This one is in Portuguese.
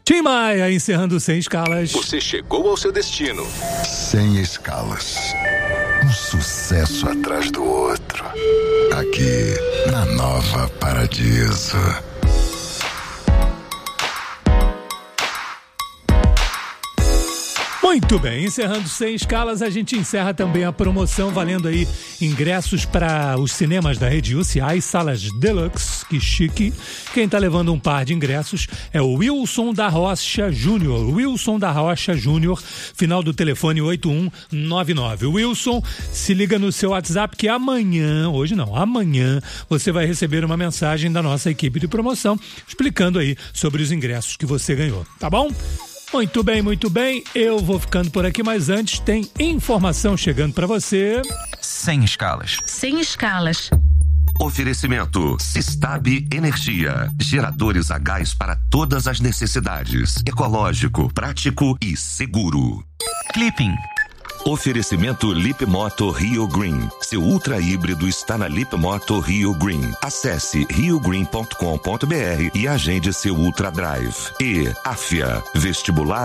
Tim Maia encerrando Sem Escalas. Você chegou ao seu destino. Sem escalas. Um sucesso atrás do outro. Aqui na Nova Paradiso. Muito bem, encerrando Sem Escalas, a gente encerra também a promoção valendo aí ingressos para os cinemas da rede UCI, salas Deluxe, que chique. Quem tá levando um par de ingressos é o Wilson da Rocha Júnior. Wilson da Rocha Júnior, final do telefone 8199. Wilson, se liga no seu WhatsApp que amanhã, hoje não, amanhã, você vai receber uma mensagem da nossa equipe de promoção explicando aí sobre os ingressos que você ganhou, tá bom? Muito bem, eu vou ficando por aqui, mas antes tem informação chegando para você. Sem escalas. Sem escalas. Oferecimento Sistab Energia. Geradores a gás para todas as necessidades. Ecológico, prático e seguro. Clipping. Oferecimento Lip Moto Rio Green. Seu ultra híbrido está na Lip Moto Rio Green. Acesse riogreen.com.br e agende seu Ultra Drive. E Afia, vestibular